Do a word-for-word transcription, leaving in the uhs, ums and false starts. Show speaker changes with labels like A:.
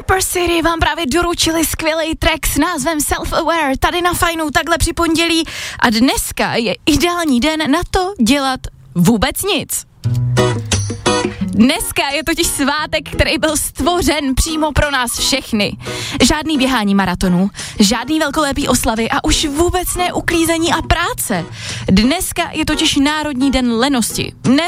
A: Slipper City vám právě doručili skvělý track s názvem Self-Aware tady na Fajnu takhle při pondělí a dneska je ideální den na to dělat vůbec nic. Dneska je totiž svátek, který byl stvořen přímo pro nás všechny. Žádný běhání maratonů, žádný velkolepý oslavy a už vůbec ne uklízení a práce. Dneska je totiž Národní den lenosti. Ne